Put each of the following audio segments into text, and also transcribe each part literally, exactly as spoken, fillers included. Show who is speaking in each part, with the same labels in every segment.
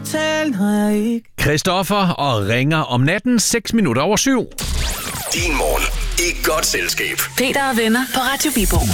Speaker 1: aftale, når jeg ikke...
Speaker 2: Christoffer og ringer om natten seks minutter over syv.
Speaker 3: Din morgen i godt selskab.
Speaker 4: Peter og venner på Radio Viborg.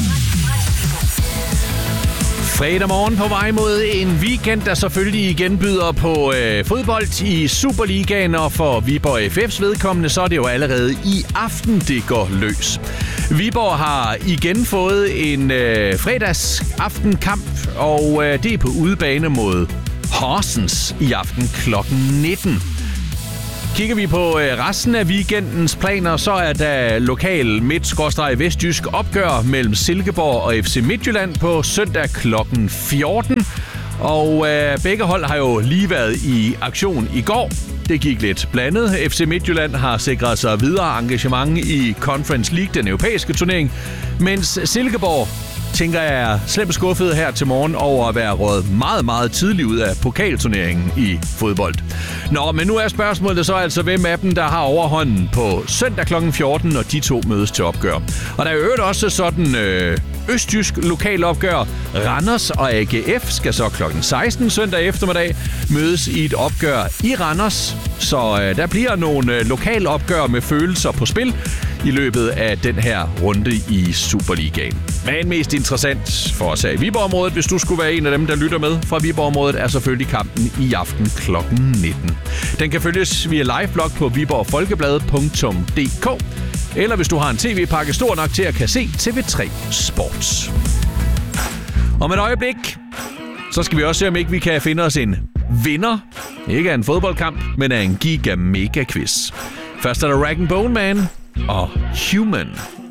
Speaker 2: Fredag morgen på vej mod en weekend, der selvfølgelig igen byder på øh, fodbold i Superligaen, og for Viborg F F's vedkommende, så er det jo allerede i aften, det går løs. Viborg har igen fået en øh, fredagsaftenkamp, og øh, det er på udebane mod Horsens i aften klokken nitten. Kigger vi på resten af weekendens planer, så er der lokal midt-vestjysk opgør mellem Silkeborg og F C Midtjylland på søndag klokken fjorten. Og øh, begge hold har jo lige været i aktion i går. Det gik lidt blandet. F C Midtjylland har sikret sig videre engagement i Conference League, den europæiske turnering, mens Silkeborg, tænker jeg, er slemt skuffet her til morgen over at være røget meget, meget tidligt ud af pokalturneringen i fodbold. Nå, men nu er spørgsmålet så altså, hvem af dem, der har overhånden på søndag klokken fjorten, når de to mødes til opgør. Og der er jo også sådan øh, østjysk lokalopgør. Randers og A G F skal så klokken seksten søndag eftermiddag mødes i et opgør i Randers. Så øh, der bliver nogle øh, lokalopgør med følelser på spil i løbet af den her runde i Superligaen. Men mest interessant for os her i Viborg-området, hvis du skulle være en af dem, der lytter med fra Viborg-området, er selvfølgelig kampen i aften klokken nitten. Den kan følges via liveblog på viborg folkebladet punktum d k, eller hvis du har en tv-pakke stor nok til at kan se T V tre Sports. Om et øjeblik, så skal vi også se, om ikke vi kan finde os en vinder. Ikke af en fodboldkamp, men af en giga-mega-quiz. Først er der Rag and Bone Man og Human.